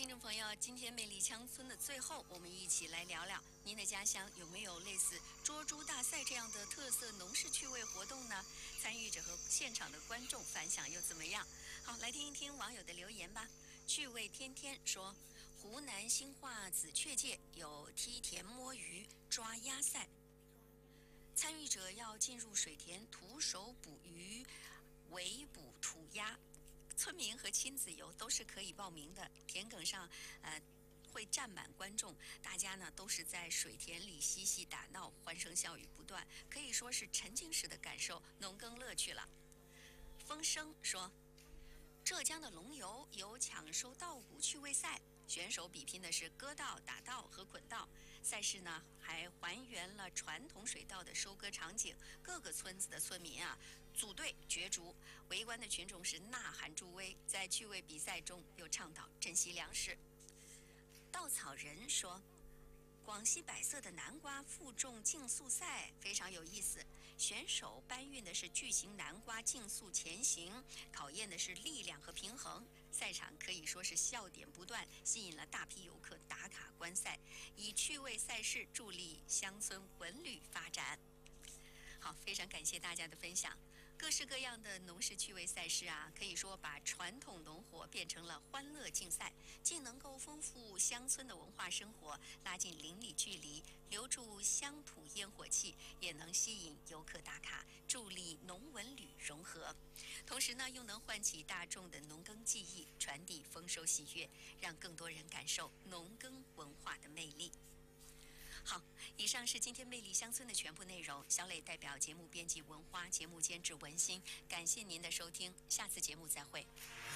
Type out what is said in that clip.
听众朋友，今天魅力乡村的最后，我们一起来聊聊您的家乡有没有类似捉猪大赛这样的特色农事趣味活动呢？参与者和现场的观众反响又怎么样？好，来听一听网友的留言吧。趣味天天说，湖南兴化紫雀界有梯田摸鱼、抓鸭赛，参与者要进入水田徒手捕鱼、围捕土鸭。村民和亲子游都是可以报名的，田埂上，会站满观众，大家呢都是在水田里嬉戏打闹，欢声笑语不断，可以说是沉浸式的感受农耕乐趣了。风声说，浙江的龙游有抢收稻谷趣味赛，选手比拼的是割稻、打稻和捆稻。赛事呢还还原了传统水稻的收割场景，各个村子的村民啊组队角逐，围观的群众是呐喊助威，在趣味比赛中又倡导珍惜粮食。稻草人说，广西百色的南瓜负重竞速赛非常有意思，选手搬运的是巨型南瓜竞速前行，考验的是力量和平衡。赛场可以说是笑点不断，吸引了大批游客打卡观赛，以趣味赛事助力乡村文旅发展。好，非常感谢大家的分享。各式各样的农事趣味赛事啊，可以说把传统农活变成了欢乐竞赛，既能够丰富乡村的文化生活，拉近邻里距离，留住乡土烟火气，也能吸引游客打卡，助力农文旅融合。同时呢，又能唤起大众的农耕记忆，传递丰收喜悦，让更多人感受农耕文化的魅力。好，以上是今天魅力乡村的全部内容。小磊代表节目编辑文花，节目监制文心，感谢您的收听，下次节目再会。